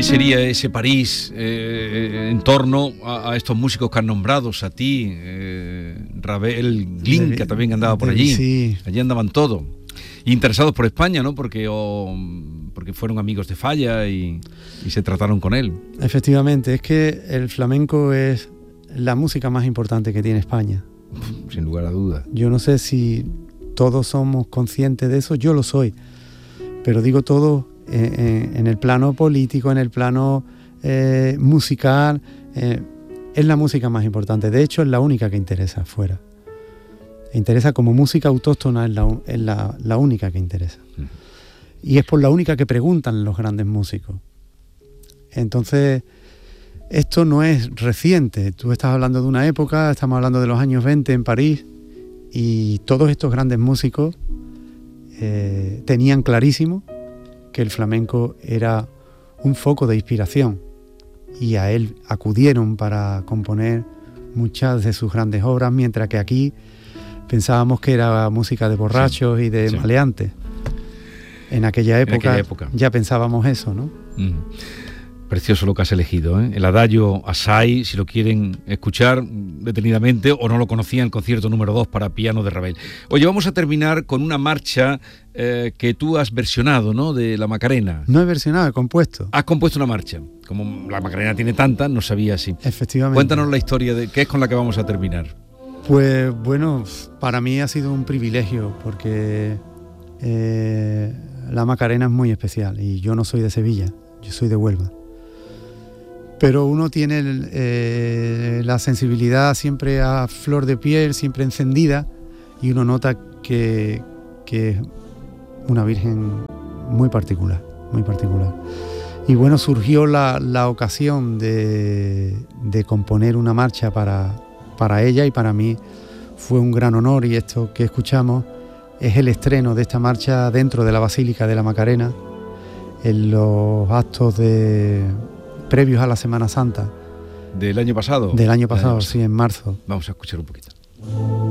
sería ese París en torno a estos músicos que han nombrado, Satie, Ravel, Glinka también andaba por allí. Sí. Allí andaban todos. Interesados por España, ¿no? Porque fueron amigos de Falla y se trataron con él. Efectivamente, es que el flamenco es la música más importante que tiene España. Sin lugar a dudas. Yo no sé si todos somos conscientes de eso, yo lo soy, pero digo todo en el plano político, en el plano musical, es la música más importante. De hecho, es la única que interesa afuera. Interesa como música autóctona, es la única que interesa. Y es por la única que preguntan los grandes músicos. Entonces, esto no es reciente. Tú estás hablando de una época, estamos hablando de los años 20 en París, y todos estos grandes músicos tenían clarísimo que el flamenco era un foco de inspiración, y a él acudieron para componer muchas de sus grandes obras, mientras que aquí pensábamos que era música de borrachos y de maleantes. En aquella época ya pensábamos eso, ¿no? Precioso lo que has elegido, ¿eh? El Adagio Assai, si lo quieren escuchar detenidamente o no lo conocían, el concierto número 2 para piano de Ravel. Oye, vamos a terminar con una marcha que tú has versionado, ¿no? De la Macarena. No he versionado, he compuesto. Has compuesto una marcha. Como la Macarena tiene tantas, no sabía si. Efectivamente. Cuéntanos la historia de qué es con la que vamos a terminar. Pues bueno, para mí ha sido un privilegio porque la Macarena es muy especial y yo no soy de Sevilla, yo soy de Huelva. Pero uno tiene la sensibilidad siempre a flor de piel, siempre encendida, y uno nota que es una virgen muy particular, muy particular. Y bueno, surgió la ocasión de componer una marcha para ella, y para mí fue un gran honor, y esto que escuchamos es el estreno de esta marcha dentro de la Basílica de la Macarena, en los actos previos a la Semana Santa. ¿Del año pasado? Del año pasado, sí, en marzo. Vamos a escuchar un poquito.